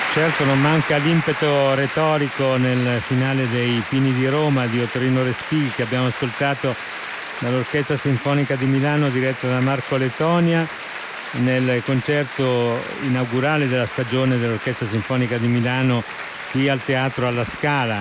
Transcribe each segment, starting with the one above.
Certo, non manca l'impeto retorico nel finale dei Pini di Roma di Ottorino Respighi, che abbiamo ascoltato dall'Orchestra Sinfonica di Milano diretta da Marco Letonia nel concerto inaugurale della stagione dell'Orchestra Sinfonica di Milano qui al Teatro alla Scala.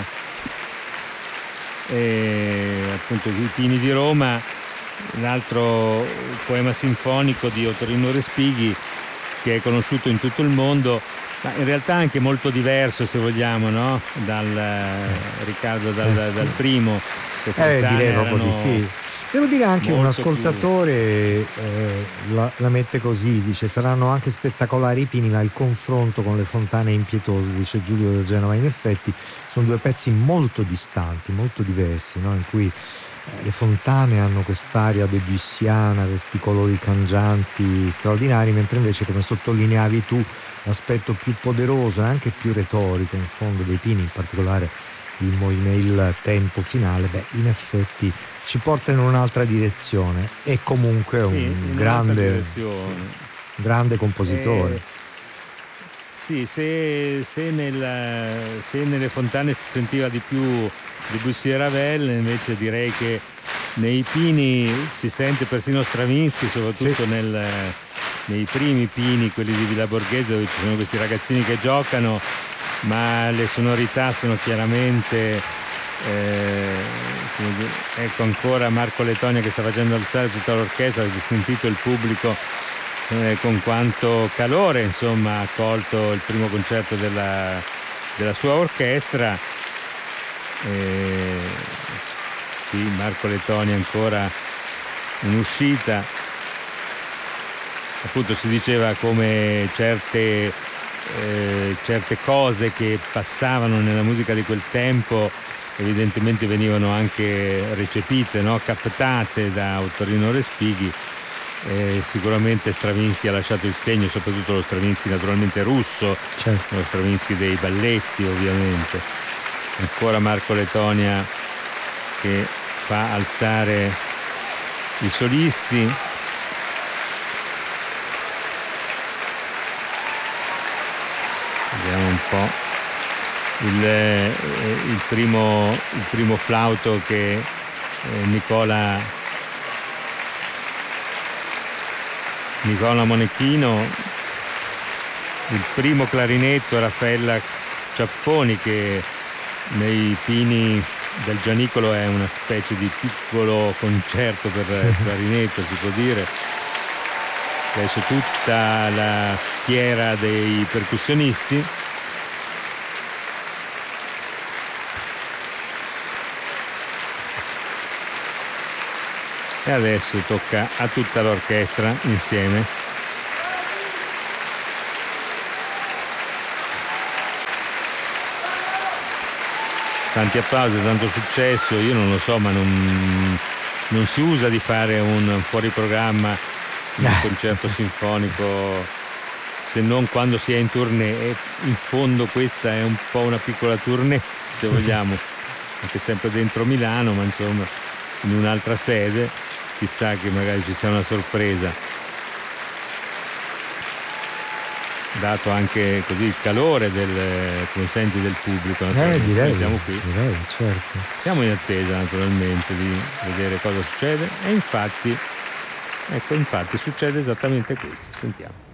E appunto i Pini di Roma, l'altro poema sinfonico di Ottorino Respighi, che è conosciuto in tutto il mondo, ma in realtà anche molto diverso, se vogliamo, no? Riccardo, dal primo. Direi proprio di sì. Devo dire anche un ascoltatore la mette così, dice: saranno anche spettacolari i Pini, ma il confronto con le fontane è impietoso, dice Giulio da Genova. In effetti sono due pezzi molto distanti, molto diversi, no? In cui le fontane hanno quest'aria debussiana, questi colori cangianti straordinari, mentre invece, come sottolineavi tu, l'aspetto più poderoso e anche più retorico in fondo dei Pini, in particolare il tempo finale, in effetti ci porta in un'altra direzione. È comunque un grande compositore. Sì, se nelle fontane si sentiva di più Debussy e Ravel, invece direi che nei Pini si sente persino Stravinsky, soprattutto nei primi Pini, quelli di Villa Borghese, dove ci sono questi ragazzini che giocano, ma le sonorità sono chiaramente ecco ancora Marco Letonia che sta facendo alzare tutta l'orchestra, ha sentito il pubblico con quanto calore insomma ha accolto il primo concerto della sua orchestra. Qui Marco Letonia ancora in uscita, appunto si diceva come certe cose che passavano nella musica di quel tempo evidentemente venivano anche recepite, no? Captate da Ottorino Respighi. Sicuramente Stravinsky ha lasciato il segno, soprattutto lo Stravinsky naturalmente russo, certo. Lo Stravinsky dei balletti ovviamente. Ancora Marco Letonia che fa alzare i solisti. Vediamo un po' il primo flauto che Nicola Monechino, il primo clarinetto Raffaella Ciapponi, che nei Pini del Gianicolo è una specie di piccolo concerto per clarinetto, si può dire. Adesso tutta la schiera dei percussionisti. E adesso tocca a tutta l'orchestra insieme. Tanti applausi, tanto successo. Io non lo so, ma non si usa di fare un fuori programma di un concerto sinfonico, se non quando si è in tournée. E in fondo questa è un po' una piccola tournée, se vogliamo, anche sempre dentro Milano, ma insomma in un'altra sede. Chissà che magari ci sia una sorpresa, dato anche così il calore come senti del pubblico. Direi, siamo qui, certo. Siamo in attesa naturalmente di vedere cosa succede, e infatti succede esattamente questo. Sentiamo.